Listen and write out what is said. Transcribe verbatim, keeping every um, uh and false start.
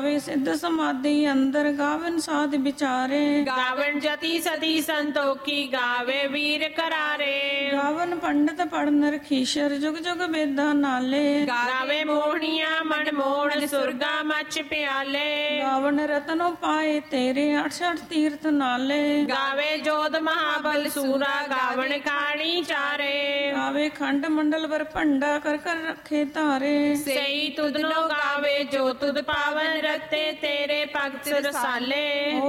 ਵੇ ਸਿੱਧ ਸਮਾਧੀ ਅੰਦਰ ਗਾਵਨ ਸਾਧ ਵਿਚਾਰੇ। ਗਾਵਨ ਜਤੀ ਸਤੀ ਸੰਤੋਖੀ ਗਾਵੇ ਵੀਰ ਕਰਾਰੇ। ਗਾਵਨ ਪੰਡਤ ਪੜਨ ਰਖੀਸ਼ਰ ਜੁਗ ਜੁਗ ਵੇਦਾਂ ਨਾਲੇ। ਗਾਵੇ ਮੋਹਣੀਆਂ ਮਨਮੋਹਣ ਸੁਰਗਾ ਮੱਚ ਪਿਆਲੇ। ਗਾਵਨ ਰਤਨੋ ਪਾਏ ਤੇਰੇ ਅਠ ਅਠ ਤੀਰਥ ਨਾਲੇ। ਗਾਵੇ ਜੋਧ ਮਹਾਬਲ ਸੂਰਾ ਗਾਵਨ ਖਾਣੀ ਚਾਰੇ। ਗਾਵੇ ਖੰਡ ਮੰਡਲ ਵਰ ਭੰਡਾ ਕਰ ਕਰ ਰੱਖੇ ਧਾਰੇ। ਸਈ ਤੁਧਨੋ ਗਾਵੇ ਜੋ ਤੁਧ ਪਾਵਨ ਰਤੇ ਤੇਰੇ ਭਗਤ ਰਸਾਲੇ।